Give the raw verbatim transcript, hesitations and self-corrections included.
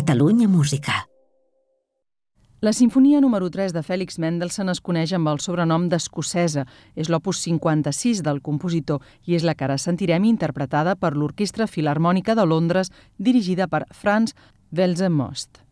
Catalunya Música. La Simfonia número tres de Félix Mendelssohn es coneix amb el sobrenom d'Escocesa. És l'opus cinquanta-sis del compositor i és la que ara sentirem interpretada per l'Orquestra Filharmònica de Londres, dirigida per Franz Welser-Most.